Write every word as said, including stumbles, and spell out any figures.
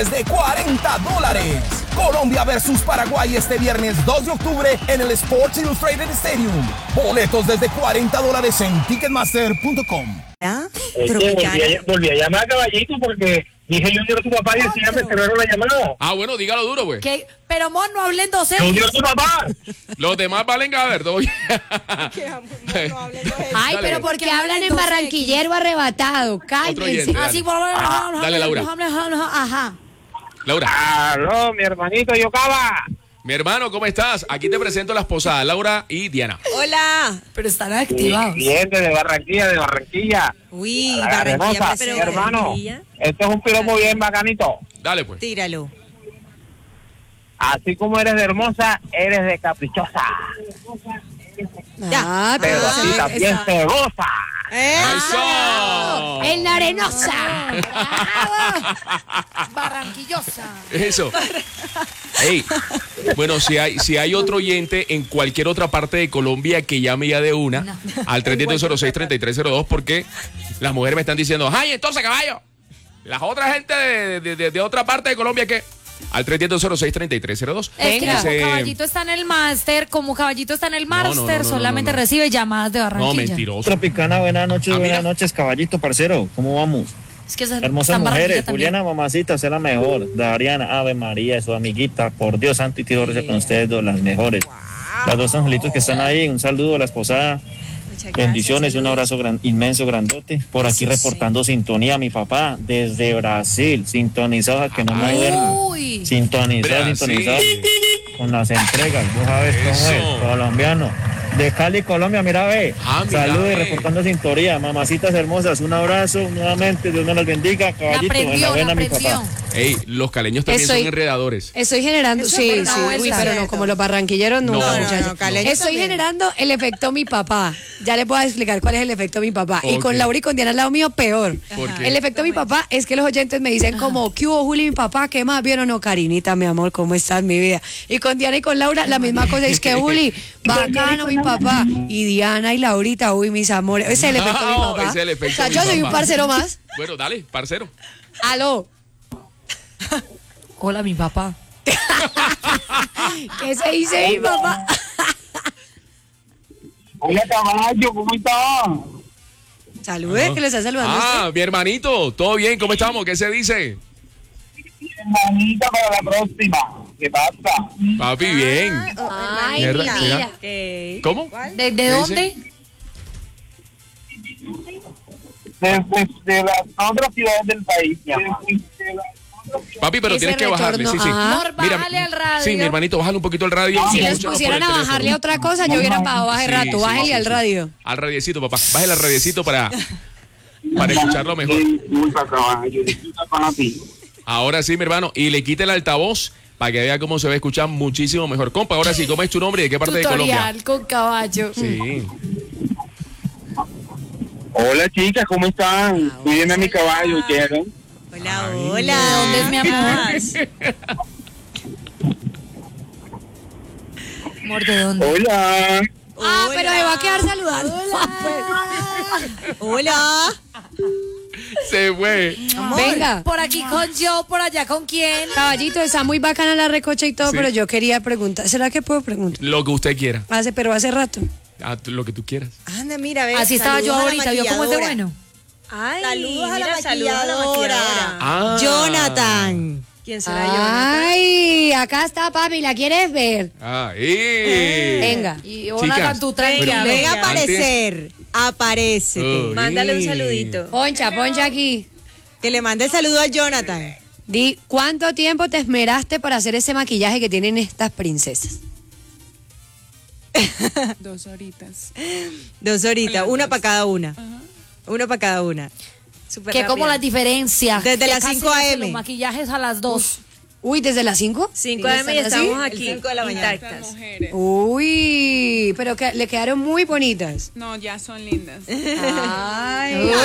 de cuarenta dólares. Colombia versus Paraguay este viernes dos de octubre en el Sports Illustrated Stadium. Boletos desde cuarenta dólares en ticketmaster punto com. ¿Ah? Este, volví, a, volví a llamar a Caballito porque dije Junior a tu papá y el me cerraron la llamada. Ah, bueno, dígalo duro, güey. ¿Qué? Pero, amor, no hablen docentes. Junior a tu papá. Los demás valen a ver, todo bien. Ay, pero porque hablan en barranquillero arrebatado. Cállense. Así, ah, dale, Laura. Ajá. Laura. Aló, mi hermanito Yocaba. Mi hermano, ¿cómo estás? Aquí te presento a la esposa, Laura y Diana. Hola. Pero están activados. Bien, de Barranquilla, de Barranquilla. Uy, Barranquilla. Pero, hermano, esto es un piropo bien bacanito. Dale, pues. Tíralo. Así como eres de hermosa, eres de caprichosa. Ya. Pero ah, así también esa. Se goza. ¡Eso! ¡En la arenosa! Barranquillosa. Eso. Hey, bueno, si hay, si hay otro oyente en cualquier otra parte de Colombia que llame ya de una no. al tres uno cero seis, tres tres cero dos porque las mujeres me están diciendo, ¡ay, entonces, caballo! Las otras gente de, de, de, de otra parte de Colombia que... Al tres uno cero seis, tres tres cero dos. Es que como Caballito está en el máster, como Caballito está en el máster, no, no, no, no, solamente no, no, no. recibe llamadas de Barranquilla. No, mentiroso. Tropicana, buenas noches, ah, buenas noches, Caballito, parcero. ¿Cómo vamos? Es que hermosas mujeres, Juliana, mamacita, es la mejor. Dariana, Ave María, su amiguita, por Dios santo y tiro sí. con ustedes dos, las mejores. Wow. Las dos angelitos que están ahí, un saludo a la esposada. Bendiciones, un abrazo gran, inmenso, grandote. Por aquí sí, reportando sí. sintonía, mi papá, desde Brasil, sintonizado a que no me duermo. Sintonizado, Brasil. sintonizado con las entregas. Vos sabes cómo es, colombiano. De Cali, Colombia, mira, ve. Ah, saludos y reportando sintonía. Mamacitas hermosas, un abrazo nuevamente. Dios me las bendiga. Caballito, enhorabuena, mi papá. Ey, los caleños también estoy, son enredadores. Estoy generando, Eso sí, sí, uy, pero no, como los barranquilleros no. No, no, no, no, no Estoy también. generando el efecto mi papá. Ya le puedo explicar cuál es el efecto mi papá. Okay. Y con Laura y con Diana al lado mío, peor. El efecto mi papá es que los oyentes me dicen como, ¿qué hubo, Juli, mi papá? ¿Qué más? ¿Vieron o no? Carinita, mi amor, ¿cómo estás, mi vida? Y con Diana y con Laura, la misma cosa. Es que, Juli, bacano, mi papá. Y Diana y Laurita, uy, mis amores. Ese es el efecto no, mi papá. Es el efecto o sea, mi yo papá. soy un parcero más. Bueno, dale, parcero. Aló. Hola, mi papá. ¿Qué se dice mi papá? Hola, caballo, ¿cómo estás? Salude, ah. que le está saludando. Ah, usted. Mi hermanito, ¿todo bien? ¿Cómo estamos? ¿Qué se dice? Hermanita, para la próxima. ¿Qué pasa? Papi, bien. Ay, mierda, mira. mira. Okay. ¿Cómo? ¿De, de dónde? Desde de las otras ciudades del país. Ya. Papi, pero Ese tienes que retorno, bajarle, sí, sí. Amor, Mira, bájale al radio. Sí, mi hermanito, bájale un poquito el radio. Si les pusieran a bajarle a otra cosa, yo hubiera pagado baje sí, rato, sí, bájale sí, al sí. radio. Al radiecito, papá. Bájale al radiecito para, para escucharlo mejor. Ahora sí, mi hermano. Y le quite el altavoz para que vea cómo se va a escuchar muchísimo mejor. Compa, ahora sí, ¿cómo es tu nombre y de qué parte Tutorial de Colombia? Con caballo. Sí. Hola, chicas, ¿cómo están? Ah, Cuídenme a mi caballo, ¿quieren? Hola, Ay, hola. ¿De dónde es mi amor? Amor, ¿de dónde? Hola. Ah, hola. Pero me va a quedar saludando. Hola. Hola. Se fue. Amor, venga. Por aquí con yo, por allá con quién. Caballito, está muy bacana la recocha y todo, sí. pero yo quería preguntar. ¿Será que puedo preguntar? Lo que usted quiera. Hace, pero hace rato. Ah, lo que tú quieras. Anda, mira, ve. Así estaba yo ahorita, ¿vio cómo es de bueno? Ay, saludos a la mira, maquilladora. Ah. Jonathan. ¿Quién será Jonathan? Ay, acá está, papi, ¿la quieres ver? Ahí. Venga. Y Jonathan, tú tranquila. Ven a aparecer. Aparece. Oh, Mándale un saludito. Poncha, poncha aquí. Que le mande el saludo a Jonathan. Di, ¿cuánto tiempo te esmeraste para hacer ese maquillaje que tienen estas princesas? Dos horitas. Dos horitas, una para cada una. Uh-huh. Una para cada una. Super ¿Qué como la diferencia? Desde las cinco a eme. Los maquillajes a las dos. Uy, ¿desde las cinco? cinco a eme y estamos aquí. cinco de la mañana. Uy, pero que le quedaron muy bonitas. No, ya son lindas. Ay.